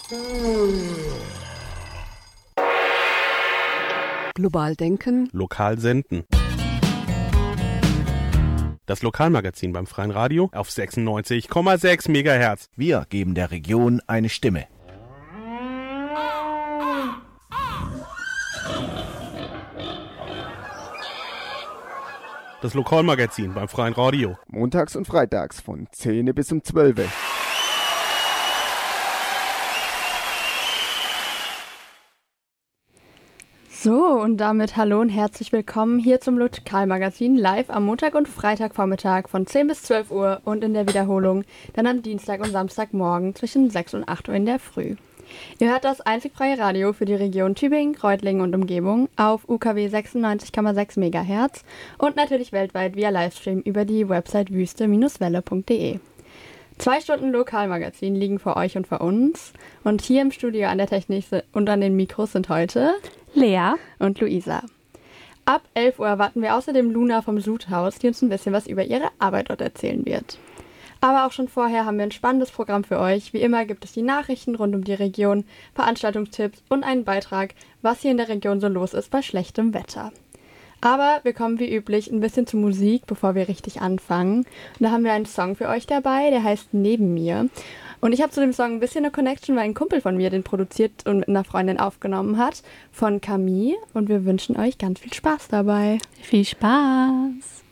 Global denken. Lokal senden. Das Lokalmagazin beim Freien Radio auf 96,6 MHz. Wir geben der Region eine Stimme. Das Lokalmagazin beim Freien Radio. Montags und freitags von 10 bis um 12. So, und damit hallo und herzlich willkommen hier zum Lokalmagazin live am Montag und Freitagvormittag von 10 bis 12 Uhr und in der Wiederholung dann am Dienstag und Samstagmorgen zwischen 6 und 8 Uhr in der Früh. Ihr hört das einzig freie Radio für die Region Tübingen, Reutlingen und Umgebung auf UKW 96,6 MHz und natürlich weltweit via Livestream über die Website wüste-welle.de. 2 Stunden Lokalmagazin liegen vor euch und vor uns. Und hier im Studio an der Technik und an den Mikros sind heute Lea und Luisa. Ab 11 Uhr erwarten wir außerdem Luna vom Sudhaus, die uns ein bisschen was über ihre Arbeit dort erzählen wird. Aber auch schon vorher haben wir ein spannendes Programm für euch. Wie immer gibt es die Nachrichten rund um die Region, Veranstaltungstipps und einen Beitrag, was hier in der Region so los ist bei schlechtem Wetter. Aber wir kommen wie üblich ein bisschen zur Musik, bevor wir richtig anfangen. Und da haben wir einen Song für euch dabei, der heißt Neben mir. Und ich habe zu dem Song ein bisschen eine Connection, weil ein Kumpel von mir den produziert und mit einer Freundin aufgenommen hat, von Camille. Und wir wünschen euch ganz viel Spaß dabei. Viel Spaß!